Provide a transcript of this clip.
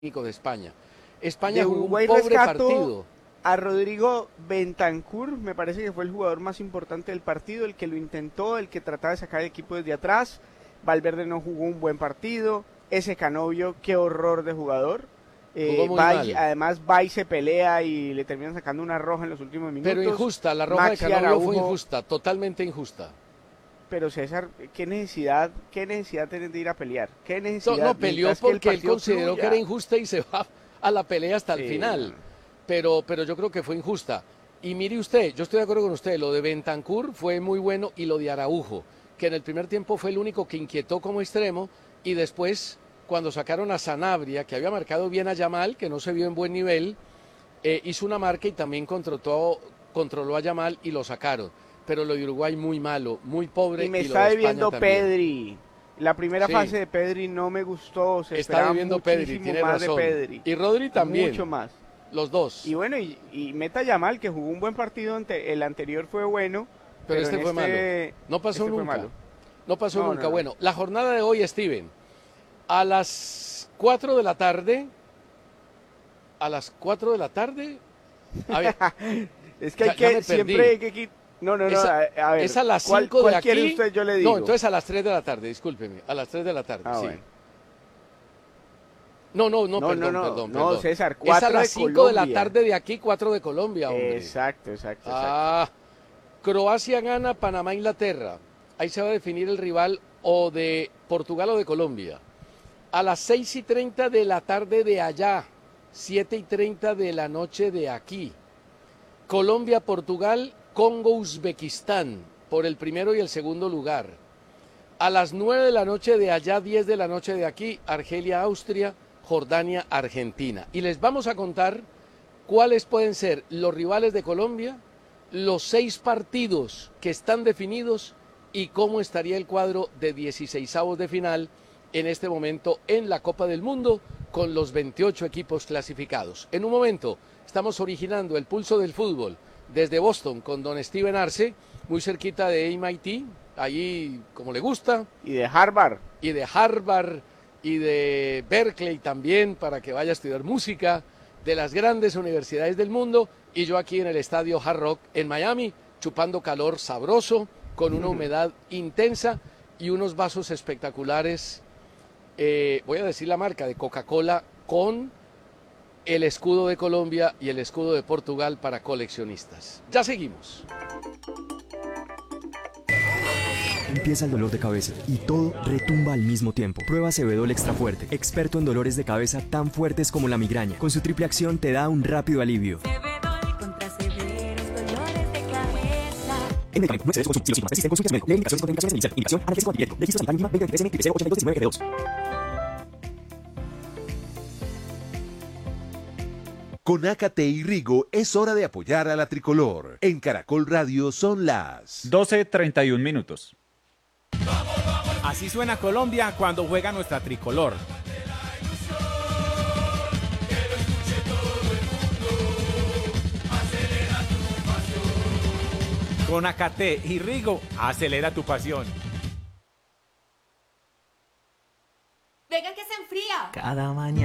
de España. España De jugó Uruguay un pobre rescato partido. a Rodrigo Bentancur, me parece que fue el jugador más importante del partido, el que lo intentó, el que trataba de sacar el equipo desde atrás. Valverde no jugó un buen partido. Ese Canovio, qué horror de jugador. Jugó muy mal. Además va y se pelea y le terminan sacando una roja en los últimos minutos. Pero injusta, la roja Maxi de Canovio Araujo, fue injusta, totalmente injusta. Pero César, qué necesidad tienen de ir a pelear? ¿Qué necesidad? No peleó porque él consideró que era injusta y se va a la pelea hasta el final. Pero yo creo que fue injusta. Y mire usted, yo estoy de acuerdo con usted, lo de Bentancur fue muy bueno y lo de Araujo, que en el primer tiempo fue el único que inquietó como extremo y después, cuando sacaron a Sanabria, que había marcado bien a Yamal, que no se vio en buen nivel, hizo una marca y también controló a Yamal y lo sacaron. Pero lo de Uruguay muy malo, muy pobre. Y me lo está de debiendo España también. Pedri. La primera Sí. fase de Pedri no me gustó. Se Está esperaba debiendo Pedri, muchísimo tiene más razón. de Pedri. Y Rodri también. Mucho más. Los dos. Y bueno, y meta Yamal, que jugó un buen partido. El anterior fue bueno. Pero este fue malo. No pasó este nunca. No pasó nunca. Bueno, la jornada de hoy, Steven. A las 4 de la tarde. A las 4 de la tarde. A ver. Es que hay que siempre hay que No, a ver. Es a las 5 de aquí. ¿Cuál quiere usted? Yo le digo. No, entonces a las 3 de la tarde, discúlpeme. A las 3 de la tarde, sí. Bueno. Perdón. No, César, 4 es a las 5 de la tarde de aquí, 4 de Colombia, hombre. Exacto. Croacia gana, Panamá, Inglaterra. Ahí se va a definir el rival o de Portugal o de Colombia. A las 6:30 de la tarde de allá, 7:30 de la noche de aquí. Colombia, Portugal, Congo, Uzbekistán, por el primero y el segundo lugar. A las 9 de la noche de allá, 10 de la noche de aquí, Argelia, Austria, Jordania, Argentina. Y les vamos a contar cuáles pueden ser los rivales de Colombia, los 6 partidos que están definidos y cómo estaría el cuadro de 16avos de final en este momento en la Copa del Mundo con los 28 equipos clasificados. En un momento estamos originando el pulso del fútbol desde Boston con don Steven Arce, muy cerquita de MIT, allí como le gusta. Y de Harvard. Y de Berkeley también, para que vaya a estudiar música, de las grandes universidades del mundo, y yo aquí en el estadio Hard Rock en Miami, chupando calor sabroso, con una humedad intensa y unos vasos espectaculares, voy a decir la marca, de Coca-Cola, con el escudo de Colombia y el escudo de Portugal para coleccionistas. Ya seguimos. Empieza el dolor de cabeza y todo retumba al mismo tiempo. Prueba Cebedol Extra Fuerte, experto en dolores de cabeza tan fuertes como la migraña. Con su triple acción te da un rápido alivio. Cebedol contra severos dolores de cabeza. En medicamento, no excedes con subsidios y más. Existen consultas médicas. Lee indicaciones y contraindicaciones en indicación, analgésico antibiótico. Registro sanitario mínima 2023 NQPC 8219 G2. Con Ácate y Rigo es hora de apoyar a la tricolor. En Caracol Radio son las 12:31. Así suena Colombia cuando juega nuestra tricolor. Con Ácate y Rigo, acelera tu pasión. Venga que se enfría. Cada mañana.